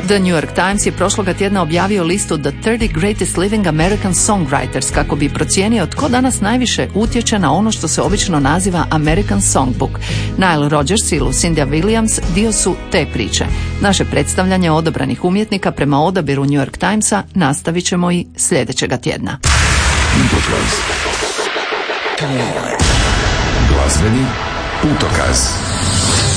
The New York Times je prošloga tjedna objavio listu The 30 Greatest Living American Songwriters kako bi procijenio tko danas najviše utječe na ono što se obično naziva American Songbook. Nile Rodgers i Lucinda Williams dio su te priče. Naše predstavljanje odabranih umjetnika prema odabiru New York Timesa nastavit ćemo i sljedećega tjedna. Glazbeni putokaz.